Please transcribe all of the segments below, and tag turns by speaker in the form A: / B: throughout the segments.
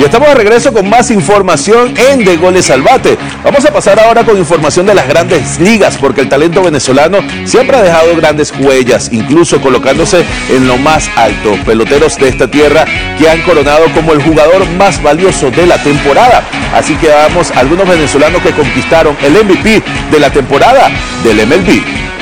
A: Y estamos de regreso con más información en De Goles al Bate. Vamos a pasar ahora con información de las grandes ligas, porque el talento venezolano siempre ha dejado grandes huellas, incluso colocándose en lo más alto. Peloteros de esta tierra que han coronado como el jugador más valioso de la temporada. Así que vamos a algunos venezolanos que conquistaron el MVP de la temporada del MLB.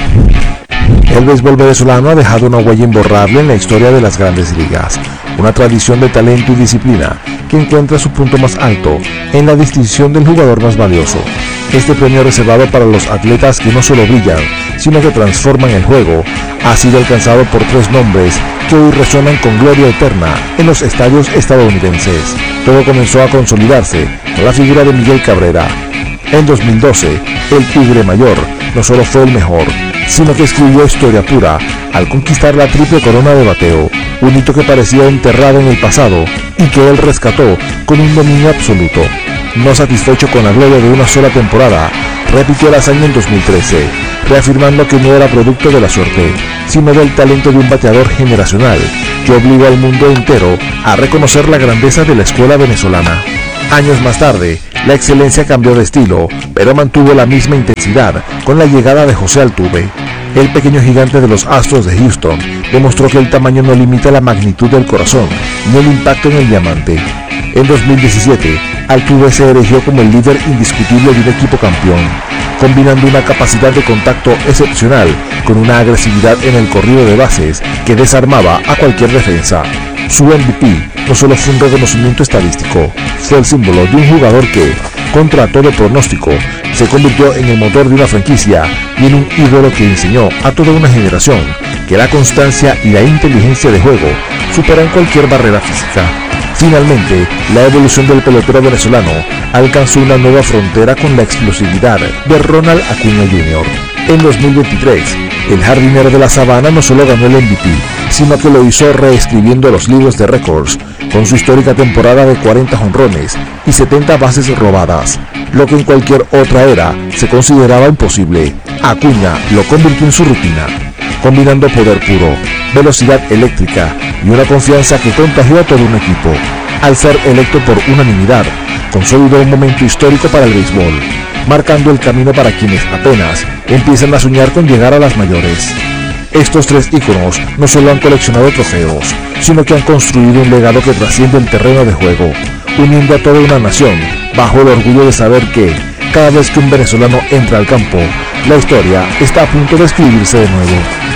B: El béisbol venezolano ha dejado una huella imborrable en la historia de las grandes ligas, una tradición de talento y disciplina que encuentra su punto más alto en la distinción del jugador más valioso. Este premio reservado para los atletas que no solo brillan, sino que transforman el juego, ha sido alcanzado por tres nombres que hoy resuenan con gloria eterna en los estadios estadounidenses. Todo comenzó a consolidarse con la figura de Miguel Cabrera. En 2012, el Tigre Mayor no solo fue el mejor, sino que escribió historia pura al conquistar la triple corona de bateo, un hito que parecía enterrado en el pasado y que él rescató con un dominio absoluto. No satisfecho con la gloria de una sola temporada, repitió la hazaña en 2013, reafirmando que no era producto de la suerte, sino del talento de un bateador generacional que obligó al mundo entero a reconocer la grandeza de la escuela venezolana. Años más tarde, la excelencia cambió de estilo, pero mantuvo la misma intensidad con la llegada de José Altuve. El pequeño gigante de los Astros de Houston demostró que el tamaño no limita la magnitud del corazón ni el impacto en el diamante. En 2017, Altuve se erigió como el líder indiscutible de un equipo campeón, combinando una capacidad de contacto excepcional con una agresividad en el corrido de bases que desarmaba a cualquier defensa. Su MVP no solo fue un reconocimiento estadístico, fue el símbolo de un jugador que, contra todo pronóstico, se convirtió en el motor de una franquicia y en un ídolo que enseñó a toda una generación que la constancia y la inteligencia de juego superan cualquier barrera física. Finalmente, la evolución del pelotero venezolano alcanzó una nueva frontera con la explosividad de Ronald Acuña Jr. En 2023, el jardinero de la Sabana no solo ganó el MVP, sino que lo hizo reescribiendo los libros de récords con su histórica temporada de 40 jonrones y 70 bases robadas, lo que en cualquier otra era se consideraba imposible. Acuña lo convirtió en su rutina, combinando poder puro, velocidad eléctrica y una confianza que contagió a todo un equipo. Al ser electo por unanimidad, consolidó un momento histórico para el béisbol, marcando el camino para quienes apenas empiezan a soñar con llegar a las mayores. Estos tres íconos no solo han coleccionado trofeos, sino que han construido un legado que trasciende el terreno de juego, uniendo a toda una nación bajo el orgullo de saber que, cada vez que un venezolano entra al campo, la historia está a punto de escribirse de nuevo.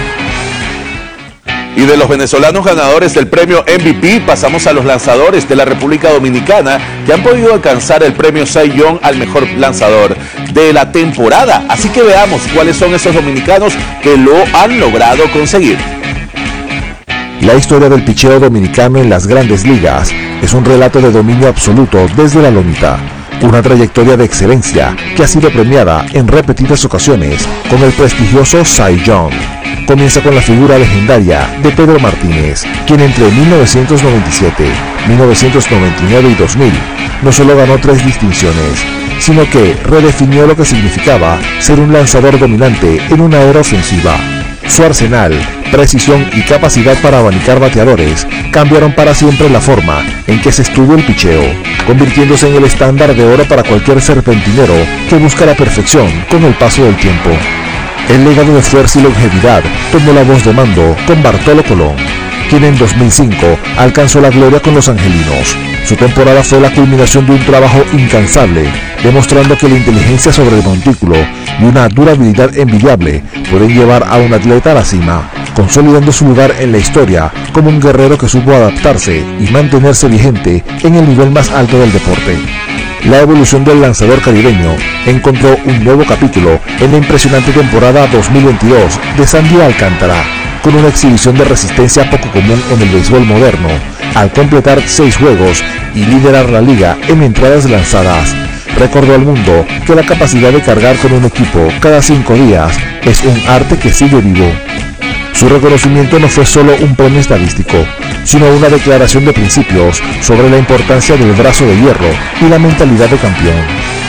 A: Y de los venezolanos ganadores del premio MVP pasamos a los lanzadores de la República Dominicana que han podido alcanzar el premio Cy Young al mejor lanzador de la temporada. Así que veamos cuáles son esos dominicanos que lo han logrado conseguir.
B: La historia del picheo dominicano en las grandes ligas es un relato de dominio absoluto desde la lomita. Una trayectoria de excelencia que ha sido premiada en repetidas ocasiones con el prestigioso Cy Young. Comienza con la figura legendaria de Pedro Martínez, quien entre 1997, 1999 y 2000 no solo ganó 3 distinciones, sino que redefinió lo que significaba ser un lanzador dominante en una era ofensiva. Su arsenal, precisión y capacidad para abanicar bateadores cambiaron para siempre la forma en que se estudió el picheo, convirtiéndose en el estándar de oro para cualquier serpentinero que busca la perfección con el paso del tiempo. El legado de fuerza y longevidad tomó la voz de mando con Bartolo Colón, quien en 2005 alcanzó la gloria con los angelinos. Su temporada fue la culminación de un trabajo incansable, demostrando que la inteligencia sobre el montículo y una durabilidad envidiable pueden llevar a un atleta a la cima, consolidando su lugar en la historia como un guerrero que supo adaptarse y mantenerse vigente en el nivel más alto del deporte. La evolución del lanzador caribeño encontró un nuevo capítulo en la impresionante temporada 2022 de Sandy Alcántara, con una exhibición de resistencia poco común en el béisbol moderno, al completar 6 juegos y liderar la liga en entradas lanzadas. Recordó al mundo que la capacidad de cargar con un equipo cada 5 días es un arte que sigue vivo. Su reconocimiento no fue solo un premio estadístico, sino una declaración de principios sobre la importancia del brazo de hierro y la mentalidad de campeón.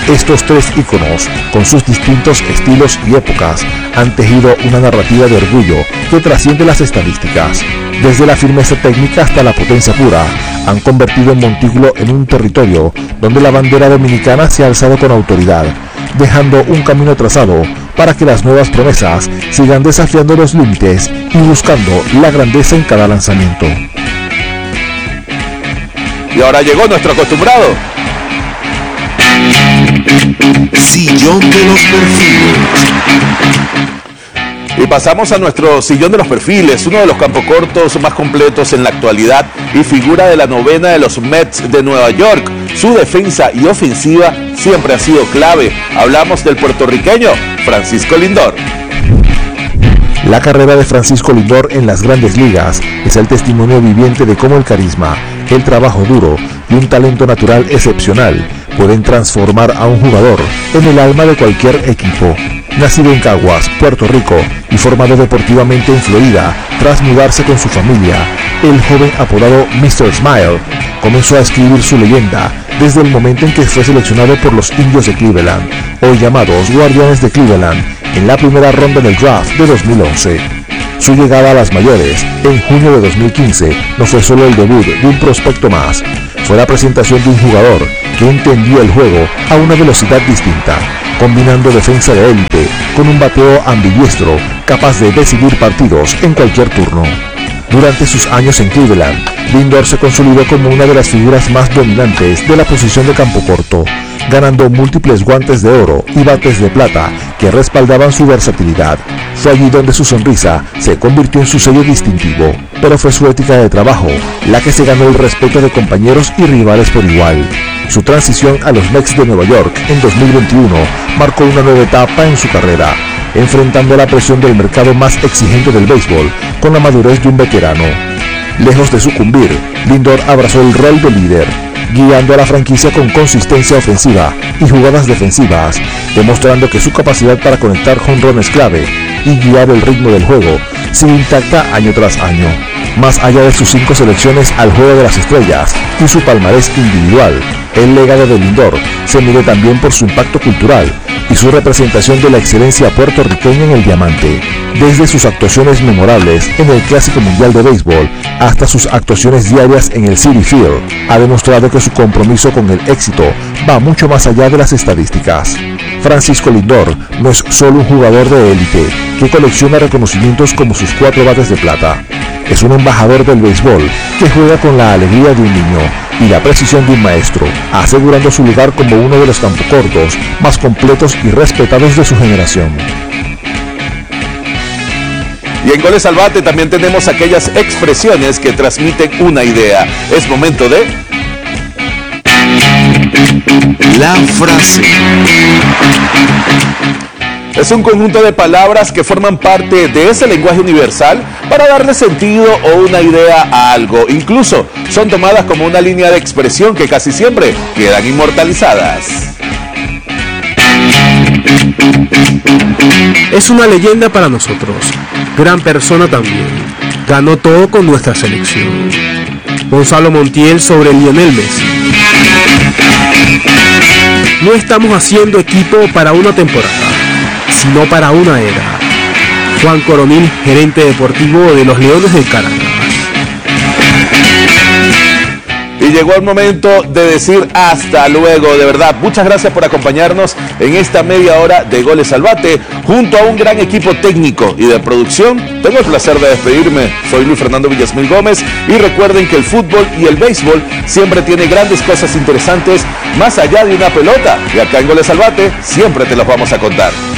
B: Estos tres íconos, con sus distintos estilos y épocas, han tejido una narrativa de orgullo que trasciende las estadísticas. Desde la firmeza técnica hasta la potencia pura, han convertido en Montículo en un territorio donde la bandera dominicana se ha alzado con autoridad, dejando un camino trazado para que las nuevas promesas sigan desafiando los límites y buscando la grandeza en cada lanzamiento.
A: Y ahora llegó nuestro acostumbrado
C: Sillón de los perfiles.
A: Y pasamos a nuestro sillón de los perfiles, uno de los campocortos más completos en la actualidad y figura de la novena de los Mets de Nueva York. Su defensa y ofensiva siempre ha sido clave. Hablamos del puertorriqueño Francisco Lindor.
B: La carrera de Francisco Lindor en las grandes ligas es el testimonio viviente de cómo el carisma, el trabajo duro y un talento natural excepcional pueden transformar a un jugador en el alma de cualquier equipo. Nacido en Caguas, Puerto Rico, y formado deportivamente en Florida tras mudarse con su familia, el joven apodado Mr. Smile comenzó a escribir su leyenda desde el momento en que fue seleccionado por los Indios de Cleveland, hoy llamados Guardianes de Cleveland, en la primera ronda del draft de 2011. Su llegada a las mayores, en junio de 2015, no fue solo el debut de un prospecto más, fue la presentación de un jugador que entendió el juego a una velocidad distinta, combinando defensa de élite con un bateo ambidiestro capaz de decidir partidos en cualquier turno. Durante sus años en Cleveland, Lindor se consolidó como una de las figuras más dominantes de la posición de campo corto, ganando múltiples guantes de oro y bates de plata que respaldaban su versatilidad. Fue allí donde su sonrisa se convirtió en su sello distintivo, pero fue su ética de trabajo la que se ganó el respeto de compañeros y rivales por igual. Su transición a los Mets de Nueva York en 2021 marcó una nueva etapa en su carrera, enfrentando la presión del mercado más exigente del béisbol con la madurez de un veterano. Lejos de sucumbir, Lindor abrazó el rol de líder, guiando a la franquicia con consistencia ofensiva y jugadas defensivas, demostrando que su capacidad para conectar jonrones clave y guiar el ritmo del juego sigue intacta año tras año. Más allá de sus 5 selecciones al Juego de las Estrellas y su palmarés individual, el legado de Lindor se mide también por su impacto cultural y su representación de la excelencia puertorriqueña en el diamante. Desde sus actuaciones memorables en el Clásico Mundial de Béisbol hasta sus actuaciones diarias en el Citi Field, ha demostrado que su compromiso con el éxito va mucho más allá de las estadísticas. Francisco Lindor no es solo un jugador de élite que colecciona reconocimientos como sus 4 bates de plata. Es un embajador del béisbol que juega con la alegría de un niño y la precisión de un maestro, asegurando su lugar como uno de los campocortos más completos y respetados de su generación.
A: Y en Goles al Bate también tenemos aquellas expresiones que transmiten una idea. Es momento de...
C: La frase.
A: Es un conjunto de palabras que forman parte de ese lenguaje universal para darle sentido o una idea a algo. Incluso son tomadas como una línea de expresión que casi siempre quedan inmortalizadas.
D: Es una leyenda para nosotros, gran persona también. Ganó todo con nuestra selección. Gonzalo Montiel sobre Lionel Messi. No estamos haciendo equipo para una temporada, sino para una era. Juan Coronil, gerente deportivo de los Leones del Caracas.
A: Y llegó el momento de decir hasta luego, de verdad. Muchas gracias por acompañarnos en esta media hora de Goles al Bate, junto a un gran equipo técnico y de producción. Tengo el placer de despedirme. Soy Luis Fernando Villasmil Gómez y recuerden que el fútbol y el béisbol siempre tiene grandes cosas interesantes más allá de una pelota. Y acá en Goles al Bate siempre te los vamos a contar.